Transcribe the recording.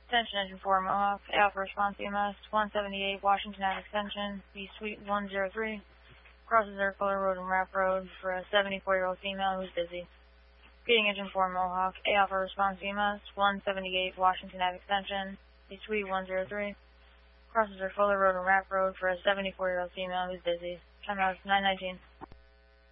Attention engine 4 Mohawk, Alpha response EMS, 178 Washington Ave Extension, B Suite 103, crosses Fuller Road and Rapp Road for a 74-year-old female who's busy. Repeating engine 4 Mohawk, Alpha response EMS, 178 Washington Ave Extension, B Suite 103, crosses Fuller Road and Rapp Road for a 74-year-old female who's busy. Time out 9:19.